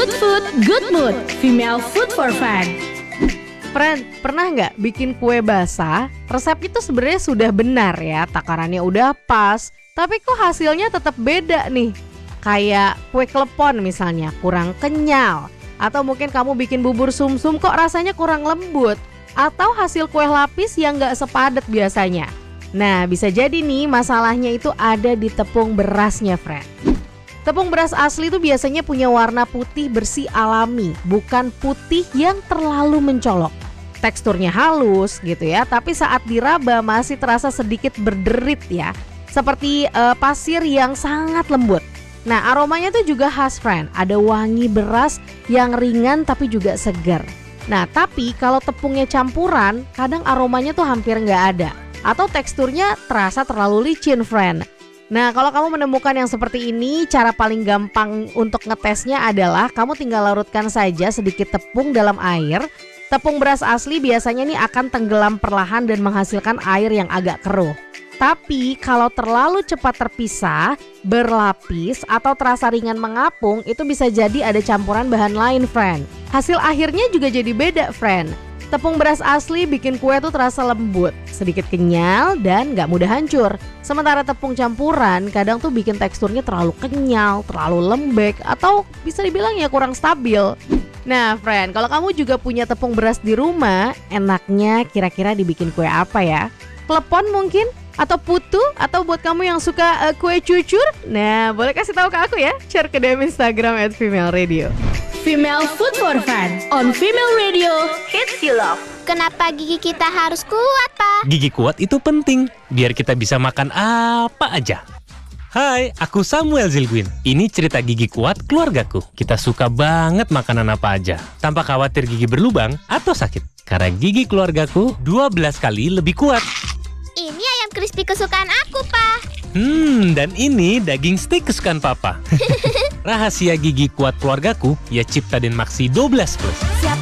Good food, good mood. Female food for fun. Friend, pernah nggak bikin kue basah? Resep itu sebenarnya sudah benar ya, takarannya udah pas, tapi kok hasilnya tetap beda nih. Kayak kue klepon misalnya, kurang kenyal. Atau mungkin kamu bikin bubur sumsum kok rasanya kurang lembut. Atau hasil kue lapis yang nggak sepadat biasanya. Nah, bisa jadi nih masalahnya itu ada di tepung berasnya, friend. Tepung beras asli itu biasanya punya warna putih bersih alami, bukan putih yang terlalu mencolok. Teksturnya halus gitu ya, tapi saat diraba masih terasa sedikit berderit ya, seperti pasir yang sangat lembut. Nah, aromanya tuh juga khas, friend. Ada wangi beras yang ringan tapi juga segar. Nah, tapi kalau tepungnya campuran, kadang aromanya tuh hampir nggak ada. Atau teksturnya terasa terlalu licin, friend. Nah, kalau kamu menemukan yang seperti ini, cara paling gampang untuk ngetesnya adalah kamu tinggal larutkan saja sedikit tepung dalam air. Tepung beras asli biasanya nih akan tenggelam perlahan dan menghasilkan air yang agak keruh. Tapi kalau terlalu cepat terpisah, berlapis atau terasa ringan mengapung, itu bisa jadi ada campuran bahan lain, friend. Hasil akhirnya juga jadi beda, friend. Tepung beras asli bikin kue tuh terasa lembut, sedikit kenyal dan gak mudah hancur. Sementara tepung campuran kadang tuh bikin teksturnya terlalu kenyal, terlalu lembek, atau bisa dibilang ya kurang stabil. Nah, friend, kalau kamu juga punya tepung beras di rumah, enaknya kira-kira dibikin kue apa ya? Klepon mungkin? Atau putu? Atau buat kamu yang suka kue cucur? Nah, boleh kasih tahu ke aku ya. Share ke DM Instagram @femaleradio. Female food for fun on Female Radio Hits You Love. Kenapa gigi kita harus kuat, Pak? Gigi kuat itu penting, biar kita bisa makan apa aja. Hai, aku Samuel Zilguin. Ini cerita gigi kuat keluargaku. Kita suka banget makanan apa aja, tanpa khawatir gigi berlubang atau sakit. Karena gigi keluargaku 12 kali lebih kuat. Ini ayam crispy kesukaan aku, Pak. Dan ini daging steak kesukaan Papa. Rahasia gigi kuat keluargaku, ya Cipta dan Maxi 12 Plus. Siap